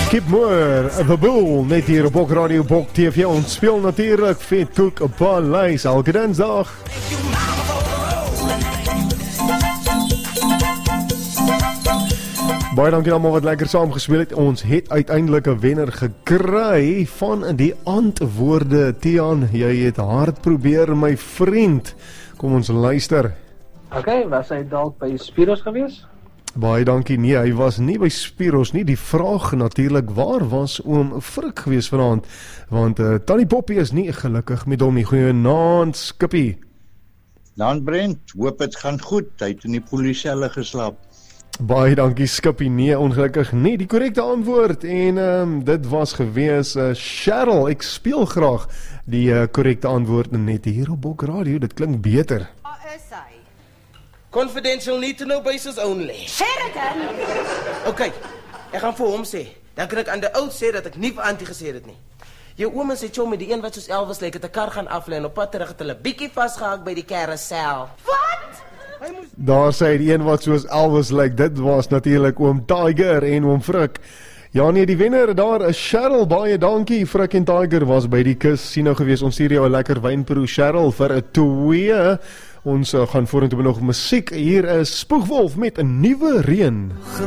Skip Moore, The Bull, net hier op Bok Radio, Bok TV. Ons speel natuurlijk Vet Koek Paleis elke dinsdag. Baie dankie allemaal wat lekker saam gespeel het. Ons het uiteindelik 'n wenner gekry van die antwoorde. Tiaan, jy het hard probeer, my vriend. Kom ons luister. Okay, was hy dalk by Spiros gewees? Baie dankie. Nee, hy was nie by Spiros nie. Die vraag natuurlik, waar was oom Frik gewees vanaand? Want Tannie Poppy is nie gelukkig met hom nie. Goeienaand, Skippie. Dan Brent, hoop het gaan goed. Hy het in die polisiële geslaap. Baie dankie, Skippie. Nee, ongelukkig nie. Die korrekte antwoord en dit was gewees Cheryl. Ek speel graag die korrekte antwoord net hier op Bok Radio. Dit klink beter. Confidential need to know basis only. Sheridan! Okay, ek gaan vir hom sê. Dan kan ek aan die oud sê dat ek nie vir Antie gesê het nie. Jou oom sê jou met die een wat soos Elvis lyk, het 'n kar gaan aflei en op pad terug het hulle bietjie vasgehak by die carousel. Wat? Daar sê die een wat soos Elvis lyk, dit was natuurlik oom Tiger en oom Frik. Ja nee, die wenner daar is Cheryl, baie dankie. Frik en Tiger was by die kus, sien nou gewees, ons stuur jou 'n lekker wynproe Cheryl vir 'n 2. Ons gaan vorentoe nog musiek. Hier is Spoegwolf met 'n nuwe reën.